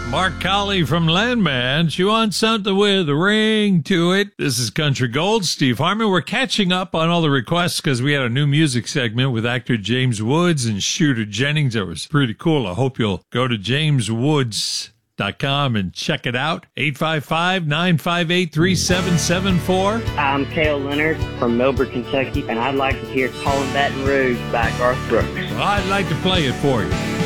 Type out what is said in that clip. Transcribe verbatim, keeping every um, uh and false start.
Mark Colley from Landman. She wants something with a ring to it. This is Country Gold. Steve Harmon. We're catching up on all the requests because we had a new music segment with actor James Woods and Shooter Jennings. That was pretty cool. I hope you'll go to james woods dot com and check it out. eight five five, nine five eight, three seven seven four. I'm Cale Leonard from Millburn, Kentucky, and I'd like to hear Callin' Baton Rouge by Garth Brooks. Well, I'd like to play it for you.